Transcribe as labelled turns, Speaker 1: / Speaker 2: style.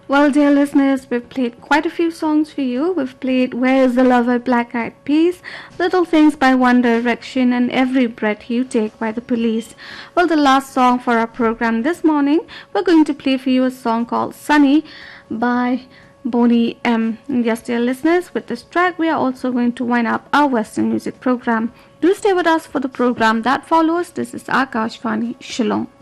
Speaker 1: Well, dear listeners, we've played quite a few songs for you. We've played Where is the Lover, Black Eyed Peas, Little Things by One Direction, and Every Breath You Take by The Police. Well, the last song for our program this morning, we're going to play for you a song called Sunny by Boney M. And yes, dear listeners, with this track, we are also going to wind up our Western music program. Do stay with us for the program that follows. This is Akashvani. Shalom.